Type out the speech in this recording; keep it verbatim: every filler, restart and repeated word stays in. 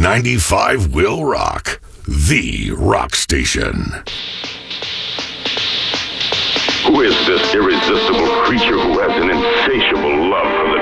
ninety-five will rock, the rock station. Who is this irresistible creature who has an insatiable